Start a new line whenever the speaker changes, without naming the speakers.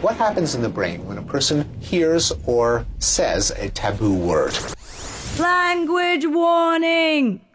What happens in the brain when a person hears or says a taboo word?
Language warning!